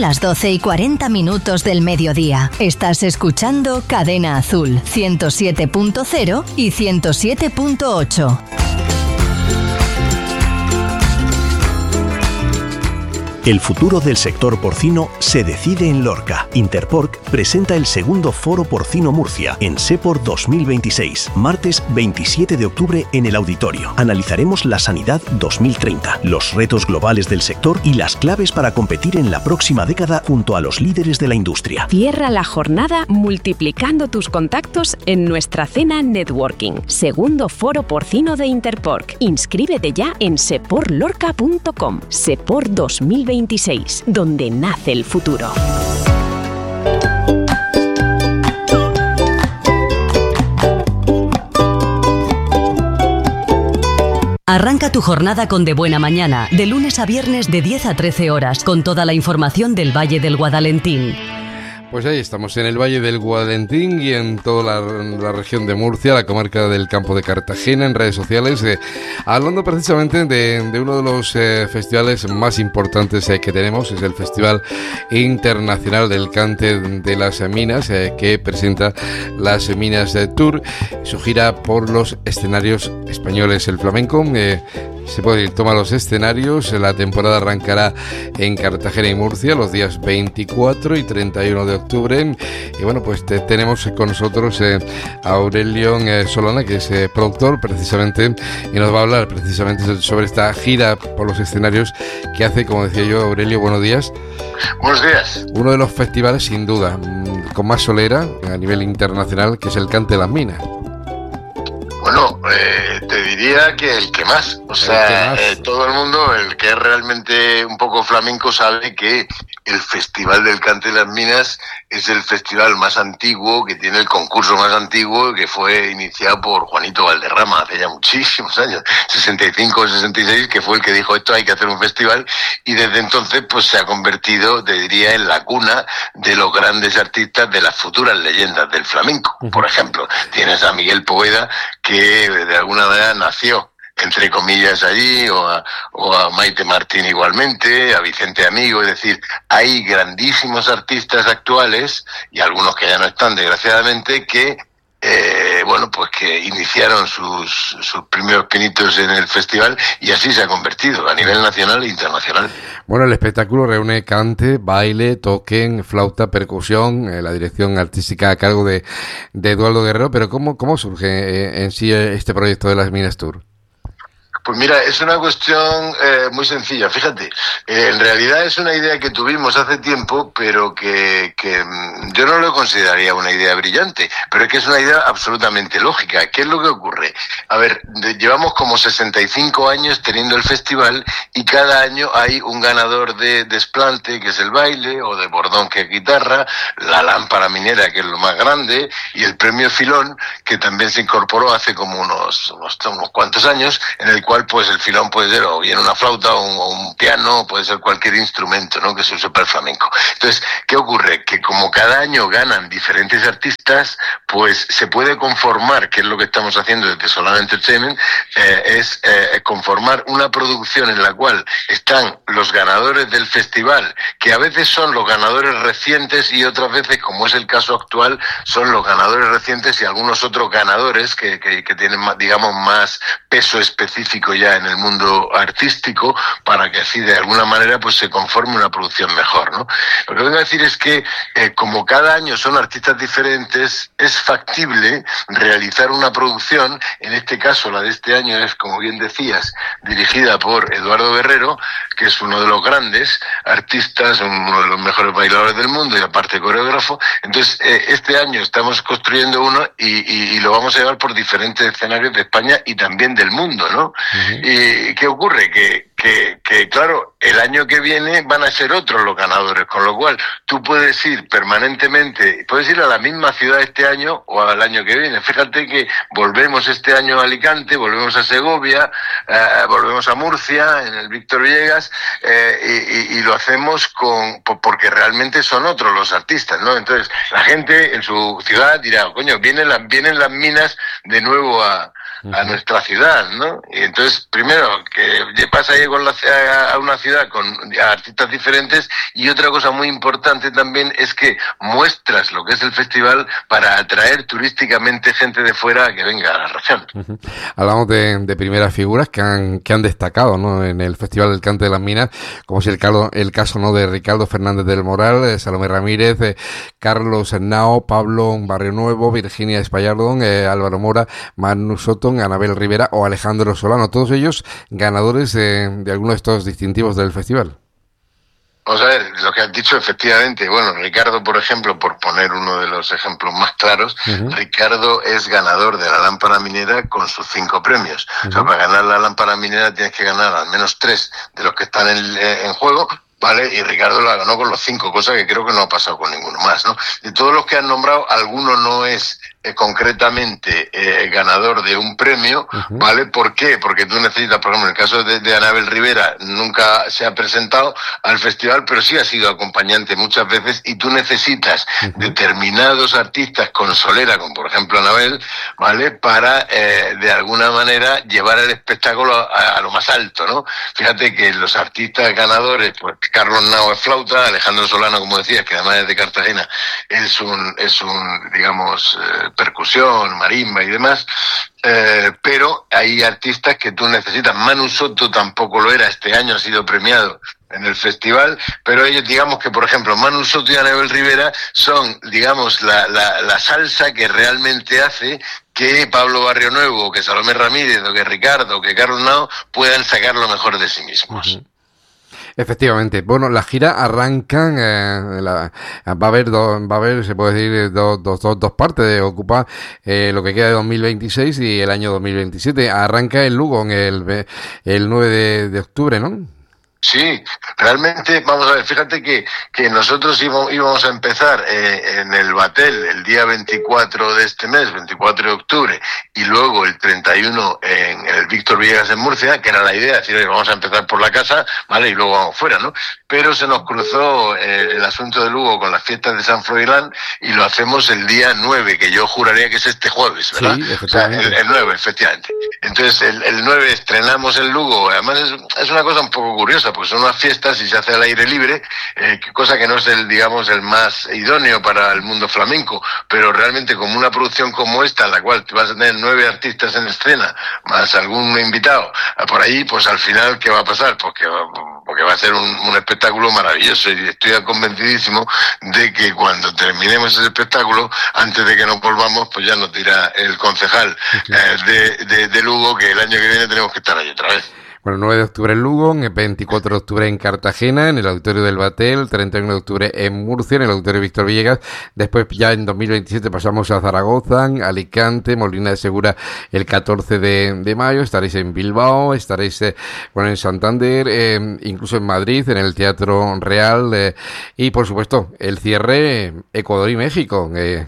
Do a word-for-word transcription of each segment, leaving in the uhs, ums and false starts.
Son las doce y cuarenta minutos del mediodía. Estás escuchando Cadena Azul, ciento siete punto cero y ciento siete punto ocho. El futuro del sector porcino se decide en Lorca. Interporc presenta el segundo Foro Porcino Murcia en SEPOR dos mil veintiséis, martes veintisiete de octubre en el auditorio. Analizaremos la sanidad dos mil treinta, los retos globales del sector y las claves para competir en la próxima década junto a los líderes de la industria. Cierra la jornada multiplicando tus contactos en nuestra cena networking. Segundo Foro Porcino de Interporc. Inscríbete ya en sepor lorca punto com. SEPOR dos mil veintiséis, donde nace el futuro. Arranca tu jornada con De Buena Mañana, de lunes a viernes de diez a trece horas, con toda la información del Valle del Guadalentín. Pues ahí estamos, en el Valle del Guadalentín y en toda la, la región de Murcia, la comarca del Campo de Cartagena, en redes sociales, eh, hablando precisamente de, de uno de los eh, festivales más importantes eh, que tenemos, es el Festival Internacional del Cante de las Minas, eh, que presenta las Minas de Tour, su gira por los escenarios españoles. El flamenco eh, se puede ir, toma los escenarios, la temporada arrancará en Cartagena y Murcia los días veinticuatro y treinta y uno de octubre. Y bueno, pues te, tenemos con nosotros eh, a Aurelio eh, Solana, que es eh, productor precisamente, y nos va a hablar precisamente sobre esta gira por los escenarios que hace, como decía yo. Aurelio, buenos días. Buenos días. Uno de los festivales, sin duda, con más solera a nivel internacional, que es el Cante de las Minas. Bueno, eh, te diría que el que más, o sea, eh, todo el mundo, el que es realmente un poco flamenco, sabe que el Festival del Cante de las Minas es el festival más antiguo, que tiene el concurso más antiguo, que fue iniciado por Juanito Valderrama hace ya muchísimos años, sesenta y cinco o sesenta y seis, que fue el que dijo esto, hay que hacer un festival, y desde entonces pues se ha convertido, te diría, en la cuna de los grandes artistas, de las futuras leyendas del flamenco. Uh-huh. Por ejemplo, tienes a Miguel Poveda, que de alguna manera nació, entre comillas, allí, o a, o a Maite Martín igualmente, a Vicente Amigo. Es decir, hay grandísimos artistas actuales, y algunos que ya no están, desgraciadamente, que eh, bueno, pues que iniciaron sus, sus primeros pinitos en el festival, y así se ha convertido a nivel nacional e internacional. Bueno, el espectáculo reúne cante, baile, toquen, flauta, percusión, eh, la dirección artística a cargo de, de Eduardo Guerrero. Pero ¿cómo, cómo surge eh, en sí este proyecto de las Minas Tour? Pues mira, es una cuestión eh, muy sencilla. Fíjate, eh, en realidad es una idea que tuvimos hace tiempo, pero que, que yo no lo consideraría una idea brillante, pero es que es una idea absolutamente lógica. ¿Qué es lo que ocurre? A ver, de, llevamos como sesenta y cinco años teniendo el festival, y cada año hay un ganador de desplante, que es el baile, o de bordón, que es guitarra, la lámpara minera, que es lo más grande, y el premio Filón, que también se incorporó hace como unos, unos, unos cuantos años, en el cual pues el filón puede ser o bien una flauta o un, o un piano, puede ser cualquier instrumento, ¿no?, que se use para el flamenco. Entonces, ¿qué ocurre? Que como cada año ganan diferentes artistas, pues se puede conformar, que es lo que estamos haciendo desde Solana Entertainment, eh, es eh, conformar una producción en la cual están los ganadores del festival, que a veces son los ganadores recientes, y otras veces, como es el caso actual, son los ganadores recientes y algunos otros ganadores que, que, que tienen, digamos, más peso específico ya en el mundo artístico, para que así de alguna manera pues se conforme una producción mejor, ¿no? Lo que vengo a decir es que eh, como cada año son artistas diferentes, es factible realizar una producción. En este caso, la de este año es, como bien decías, dirigida por Eduardo Guerrero, que es uno de los grandes artistas, uno de los mejores bailadores del mundo y aparte coreógrafo. Entonces, eh, este año estamos construyendo uno y, y, y lo vamos a llevar por diferentes escenarios de España y también del mundo, ¿no? Uh-huh. ¿Y qué ocurre? Que, que, que, claro, el año que viene van a ser otros los ganadores, con lo cual tú puedes ir permanentemente, puedes ir a la misma ciudad este año o al año que viene. Fíjate que volvemos este año a Alicante, volvemos a Segovia, eh, volvemos a Murcia, en el Víctor Villegas, eh, y, y, y lo hacemos con porque realmente son otros los artistas, ¿no? Entonces, la gente en su ciudad dirá, coño, vienen las, vienen las minas de nuevo a uh-huh. a nuestra ciudad, ¿no? Y entonces, primero, que vas a ir con la, a una ciudad con artistas diferentes, y otra cosa muy importante también es que muestras lo que es el festival para atraer turísticamente gente de fuera a que venga a la región. Uh-huh. Hablamos de, de primeras figuras que han que han destacado, ¿no?, en el Festival del Cante de las Minas, como es el, el caso, ¿no?, de Ricardo Fernández del Moral, eh, Salomé Ramírez, eh, Carlos Henao, Pablo Barrio Nuevo, Virginia Espallardón, eh, Álvaro Mora, Manu Soto, Anabel Rivera o Alejandro Solano, todos ellos ganadores de, de algunos de estos distintivos del festival. Vamos a ver, lo que has dicho efectivamente, bueno, Ricardo, por ejemplo, por poner uno de los ejemplos más claros, uh-huh. Ricardo es ganador de la lámpara minera con sus cinco premios. Uh-huh. O sea, para ganar la lámpara minera tienes que ganar al menos tres de los que están en, en juego, ¿vale? Y Ricardo la ganó con los cinco, cosa que creo que no ha pasado con ninguno más, ¿no? De todos los que han nombrado, alguno no es eh, concretamente eh, ganador de un premio, uh-huh. ¿vale? ¿Por qué? Porque tú necesitas, por ejemplo, en el caso de, de Anabel Rivera, nunca se ha presentado al festival, pero sí ha sido acompañante muchas veces, y tú necesitas uh-huh. determinados artistas con solera, como por ejemplo Anabel, ¿vale? Para, eh, de alguna manera, llevar el espectáculo a, a lo más alto, ¿no? Fíjate que los artistas ganadores, pues Carlos Nao es flauta, Alejandro Solano, como decías, que además es de Cartagena, es un, es un, digamos, eh, percusión, marimba y demás, eh, pero hay artistas que tú necesitas. Manu Soto tampoco lo era, este año ha sido premiado en el festival, pero ellos, digamos que, por ejemplo, Manu Soto y Anabel Rivera son, digamos, la, la, la salsa que realmente hace que Pablo Barrio Nuevo, que Salomé Ramírez, o que Ricardo, o que Carlos Nao puedan sacar lo mejor de sí mismos. Uh-huh. Efectivamente. Bueno, la gira arranca, eh, la, va a haber, do, va a haber, se puede decir, dos, dos, dos, dos partes. Ocupa eh, lo que queda de dos mil veintiséis y el año dos mil veintisiete. Arranca en Lugo el, el nueve de, de octubre, ¿no? Sí, realmente, vamos a ver, fíjate que, que nosotros íbamos, íbamos a empezar eh, en el Batel el día veinticuatro de este mes, veinticuatro de octubre, y luego el treinta y uno en, en el Víctor Villegas en Murcia, que era la idea, decir, oye, vamos a empezar por la casa, ¿vale? Y luego vamos fuera, ¿no? Pero se nos cruzó eh, el asunto de Lugo con las fiestas de San Froilán, y lo hacemos el día nueve, que yo juraría que es este jueves, ¿verdad? Sí, efectivamente. O sea, el, el nueve, efectivamente. Entonces, el, el nueve estrenamos en Lugo, además es, es una cosa un poco curiosa, porque son unas fiestas y se hace al aire libre, eh, cosa que no es el, digamos, el más idóneo para el mundo flamenco, pero realmente como una producción como esta, en la cual te vas a tener nueve artistas en escena, más algún invitado por ahí, pues al final, ¿qué va a pasar? Pues que va, porque va a ser un, un espectáculo maravilloso, y estoy convencidísimo de que cuando terminemos ese espectáculo, antes de que nos volvamos, pues ya nos dirá el concejal eh, de, de, de Lugo que el año que viene tenemos que estar ahí otra vez. Bueno, nueve de octubre en Lugo, veinticuatro de octubre en Cartagena, en el Auditorio del Batel, treinta y uno de octubre en Murcia, en el Auditorio Víctor Villegas. Después, ya en dos mil veintisiete, pasamos a Zaragoza, Alicante, Molina de Segura el catorce de mayo. Estaréis en Bilbao, estaréis eh, bueno, en Santander, eh, incluso en Madrid, en el Teatro Real. Eh, y, por supuesto, el cierre, eh, Ecuador y México. Eh,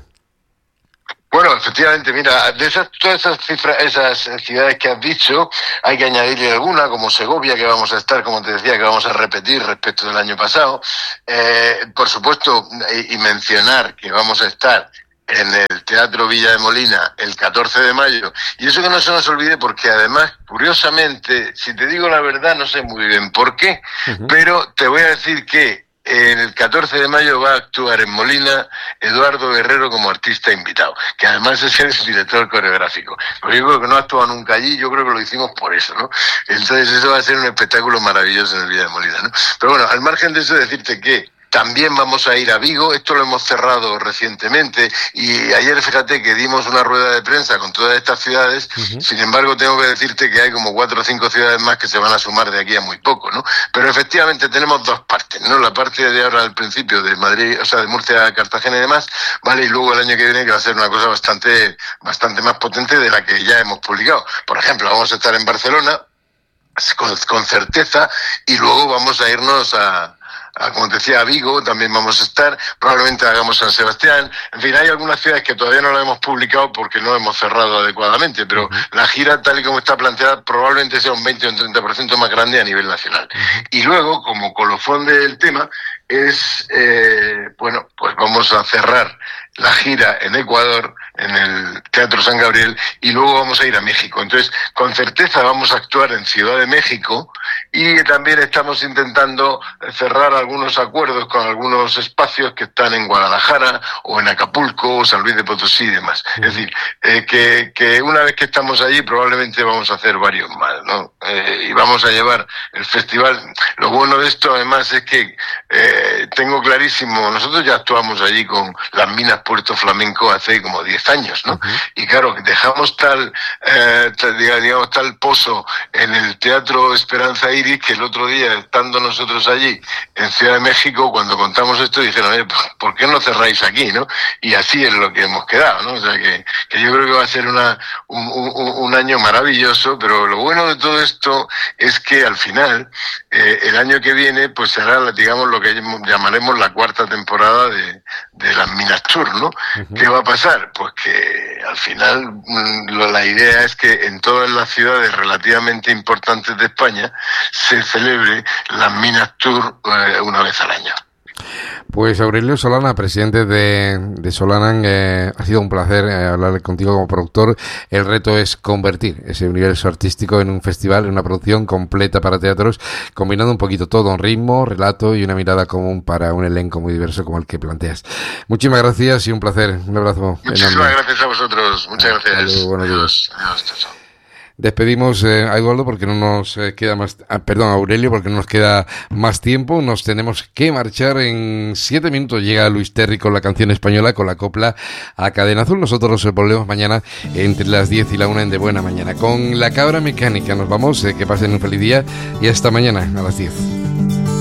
Bueno, efectivamente, mira, de esas, todas esas cifras, esas ciudades que has dicho, hay que añadirle alguna, como Segovia, que vamos a estar, como te decía, que vamos a repetir respecto del año pasado. Eh, por supuesto, y, y mencionar que vamos a estar en el Teatro Villa de Molina el catorce de mayo. Y eso que no se nos olvide, porque además, curiosamente, si te digo la verdad, no sé muy bien por qué, uh-huh. pero te voy a decir que el catorce de mayo va a actuar en Molina Eduardo Guerrero como artista invitado, que además es el director coreográfico. Pero yo creo que no ha actuado nunca allí, yo creo que lo hicimos por eso, ¿no? Entonces eso va a ser un espectáculo maravilloso en el Villa de Molina, ¿no? Pero bueno, al margen de eso, decirte que también vamos a ir a Vigo, esto lo hemos cerrado recientemente, y ayer fíjate que dimos una rueda de prensa con todas estas ciudades. Uh-huh. Sin embargo, tengo que decirte que hay como cuatro o cinco ciudades más que se van a sumar de aquí a muy poco, ¿no? Pero efectivamente tenemos dos partes, ¿no? La parte de ahora al principio de Madrid, o sea, de Murcia, Cartagena y demás, ¿vale? Y luego el año que viene, que va a ser una cosa bastante, bastante más potente de la que ya hemos publicado. Por ejemplo, vamos a estar en Barcelona, con, con certeza, y luego vamos a irnos a... como te decía, a Vigo también vamos a estar, probablemente hagamos San Sebastián. En fin, hay algunas ciudades que todavía no las hemos publicado porque no hemos cerrado adecuadamente, pero uh-huh. la gira, tal y como está planteada, probablemente sea un veinte o un treinta por ciento más grande a nivel nacional. Uh-huh. Y luego, como colofón del tema, es, eh, bueno, pues vamos a cerrar la gira en Ecuador en el Teatro San Gabriel, y luego vamos a ir a México. Entonces, con certeza vamos a actuar en Ciudad de México, y también estamos intentando cerrar algunos acuerdos con algunos espacios que están en Guadalajara o en Acapulco o San Luis de Potosí y demás. Es decir, eh, que, que una vez que estamos allí probablemente vamos a hacer varios más, ¿no? Eh, y vamos a llevar el festival. Lo bueno de esto además es que eh, tengo clarísimo, nosotros ya actuamos allí con las Minas Puerto Flamenco hace como diez años, ¿no? Uh-huh. Y claro, dejamos tal, eh, tal, digamos, tal pozo en el Teatro Esperanza Iris que el otro día, estando nosotros allí en Ciudad de México, cuando contamos esto dijeron, eh, ¿por qué no cerráis aquí, no? Y así es lo que hemos quedado, ¿no? O sea que, que yo creo que va a ser una, un, un, un año maravilloso, pero lo bueno de todo esto es que al final, eh, el año que viene, pues será, digamos, lo que llamaremos la cuarta temporada de, de las Minas Tour, ¿no? Uh-huh. ¿Qué va a pasar? Pues que al final lo, la idea es que en todas las ciudades relativamente importantes de España se celebre las Minas Tour eh, una vez al año. Pues Aurelio Solana, presidente de, de Solanan, eh, ha sido un placer eh, hablar contigo como productor. El reto es convertir ese universo artístico en un festival, en una producción completa para teatros, combinando un poquito todo, un ritmo, relato y una mirada común para un elenco muy diverso como el que planteas. Muchísimas gracias y un placer. Un abrazo. Muchísimas enorme. Gracias a vosotros. Muchas gracias. Saludos, buenos días. Adiós, chao, chao. Despedimos eh, a Eduardo porque no nos eh, queda más, ah, perdón, a Aurelio porque no nos queda más tiempo. Nos tenemos que marchar en siete minutos. Llega Luis Terry con la canción española, con la copla a Cadena Azul. Nosotros nos volvemos mañana entre las diez y la una en De Buena Mañana. Con La Cabra Mecánica nos vamos. Eh, que pasen un feliz día y hasta mañana a las diez.